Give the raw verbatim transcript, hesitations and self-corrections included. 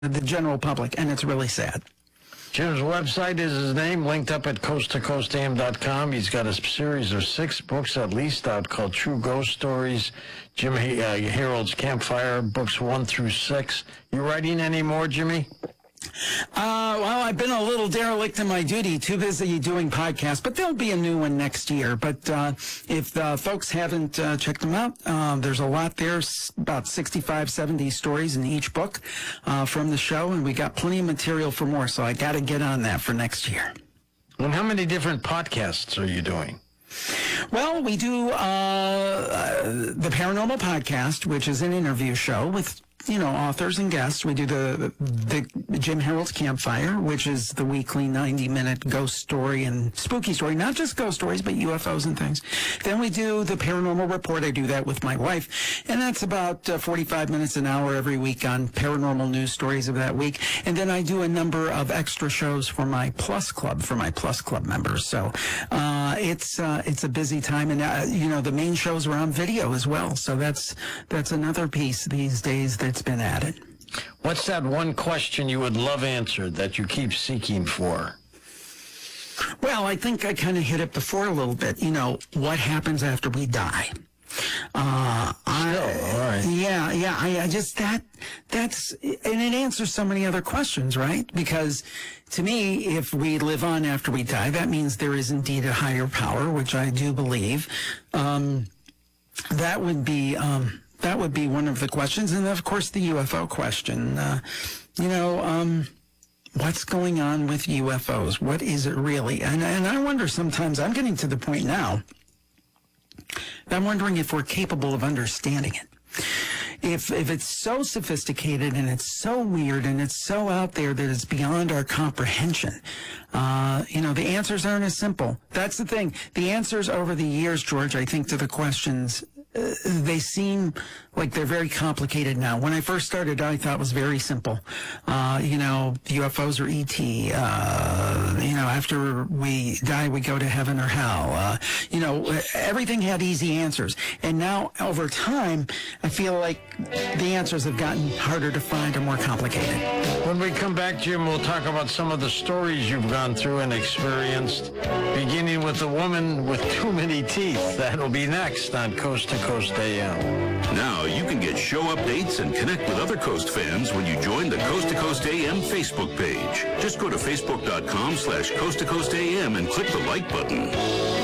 the general public, and it's really sad. Jim's website is his name, linked up at coast to coast a m dot com. He's got a series of six books at least out called True Ghost Stories, Jim uh, Harold's Campfire, books one through six. You writing any more, Jimmy? Uh, well, I've been a little derelict in my duty, too busy doing podcasts, but there'll be a new one next year. But uh, if uh, folks haven't uh, checked them out, uh, there's a lot there, about sixty-five, seventy stories in each book uh, from the show, and we got plenty of material for more, so I got to get on that for next year. And how many different podcasts are you doing? Well, we do uh, uh, the Paranormal Podcast, which is an interview show with, you know, authors and guests. We do the, the the Jim Harold's Campfire, which is the weekly ninety-minute ghost story and spooky story, not just ghost stories, but U F Os and things. Then we do the Paranormal Report. I do that with my wife, and that's about uh, forty-five minutes, an hour every week on paranormal news stories of that week. And then I do a number of extra shows for my Plus Club, for my Plus Club members. So uh, it's uh, it's a busy time, and uh, you know, the main shows are on video as well. So that's that's another piece these days that it's been added. What's that one question you would love answered that you keep seeking for? Well, I think I kind of hit it before a little bit. You know, what happens after we die? Uh, I, Still, all right. Yeah, yeah. I, I just that that's and it answers so many other questions, right? Because to me, if we live on after we die, that means there is indeed a higher power, which I do believe. Um, that would be. Um, That would be one of the questions. And, of course, the U F O question. Uh, you know, um, what's going on with U F Os? What is it really? And, and I wonder sometimes, I'm getting to the point now, I'm wondering if we're capable of understanding it. If if it's so sophisticated and it's so weird and it's so out there that it's beyond our comprehension, uh, you know, the answers aren't as simple. That's the thing. The answers over the years, George, I think, to the questions, uh, they seem like they're very complicated now. When I first started, I thought it was very simple. Uh, you know, U F Os or E T. Uh, you know, after we die, we go to heaven or hell. Uh, you know, everything had easy answers. And now, over time, I feel like the answers have gotten harder to find or more complicated. When we come back, Jim, we'll talk about some of the stories you've gone through and experienced, beginning with the woman with too many teeth. That'll be next on Coast to Coast A M. Now you can get show updates and connect with other Coast fans when you join the Coast to Coast A M Facebook page. Just go to facebook dot com slash Coast to Coast A M and click the like button.